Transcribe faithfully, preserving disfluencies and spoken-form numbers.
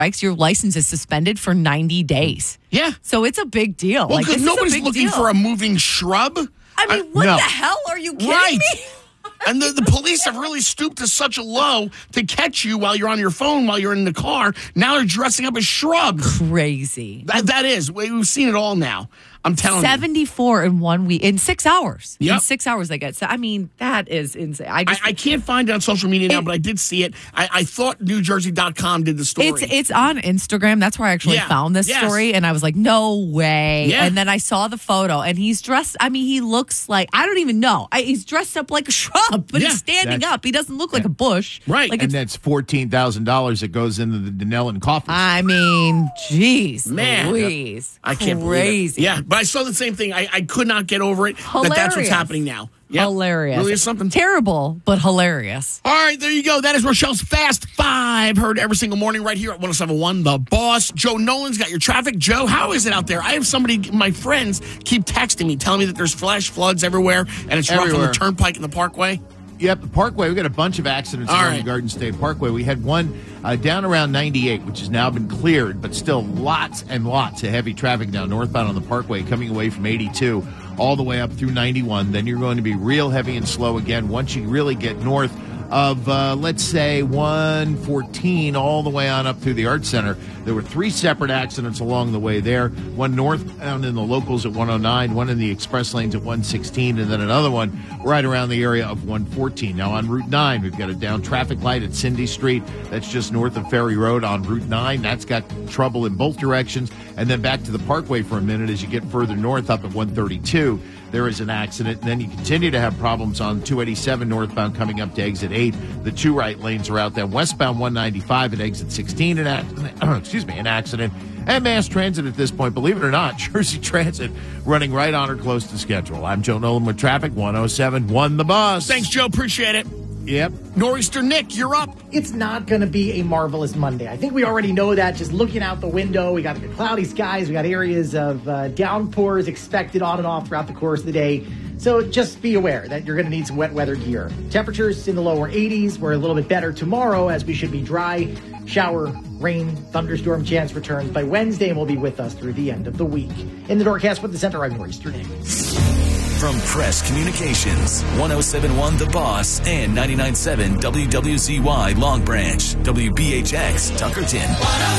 strikes, your license is suspended for ninety days. Yeah. So it's a big deal. Well, like, because this nobody's is a big looking deal. for a moving shrub. I mean, what no. the hell? Are you kidding Right. me? And the, the police have really stooped to such a low to catch you while you're on your phone, while you're in the car. Now they're dressing up as shrubs. Crazy. That, that is. We- We've seen it all now. I'm telling seventy-four in one week, in six hours. Yep. In six hours they get. So, I mean, that is insane. I you. just, I, I can't find it on social media now, It- but I did see it. I, I thought New Jersey dot com did the story. It's it's on Instagram. That's where I actually Yeah. found this Yes. story, and I was like, "No way!" Yeah. And then I saw the photo, and he's dressed. I mean, he looks like I don't even know. I, he's dressed up like a shrub, but Yeah. he's standing That's- up. He doesn't look like a bush, Right. Like And it's, that's fourteen thousand dollars that goes into the Denellen coffers. I mean, jeez, Man. Louise, I can't crazy. believe it. Yeah, but I saw the same thing. I, I could not get over it. That that's what's Hilarious. happening now. Yep. Hilarious, Really is something. terrible, but hilarious. All right, there you go. That is Rochelle's Fast Five, heard every single morning right here at one oh seven point one The Boss. Joe Nolan's got your traffic. Joe, how is it out there? I have somebody, my friends, keep texting me, telling me that there's flash floods everywhere, and it's rough on Everywhere. the Turnpike and the Parkway. Yep, the Parkway. We got a bunch of accidents All along right. the Garden State Parkway. We had one uh, down around ninety-eight, which has now been cleared, but still lots and lots of heavy traffic down northbound on the Parkway coming away from eighty-two all the way up through ninety-one. Then you're going to be real heavy and slow again once you really get north of, uh, let's say, one fourteen all the way on up through the Arts Center. There were three separate accidents along the way there. One northbound in the locals at one oh nine, one in the express lanes at one sixteen, and then another one right around the area of one fourteen. Now on Route nine, we've got a down traffic light at Cindy Street. That's just north of Ferry Road on Route nine. That's got trouble in both directions. And then back to the Parkway for a minute as you get further north up at one thirty-two. There is an accident, and then you continue to have problems on two eighty-seven northbound coming up to exit eight. The two right lanes are out there. Westbound one ninety-five at exit sixteen, an accident, excuse me, an accident. And mass transit at this point, believe it or not, Jersey Transit running right on or close to schedule. I'm Joe Nolan with traffic, one oh seven point one The Boss. Thanks, Joe. Appreciate it. Yep. Nor'easter Nick, you're up. It's not going to be a marvelous Monday. I think we already know that just looking out the window. We got the cloudy skies. We got areas of uh, downpours expected on and off throughout the course of the day. So just be aware that you're going to need some wet weather gear. Temperatures in the lower eighties. We're a little bit better tomorrow as we should be dry. Shower, rain, thunderstorm chance returns by Wednesday and will be with us through the end of the week. In the Doorcast with the Center, I'm Nor'easter Nick. From Press Communications, one oh seven point one The Boss and ninety-nine point seven W W Z Y Long Branch, W B H X Tuckerton.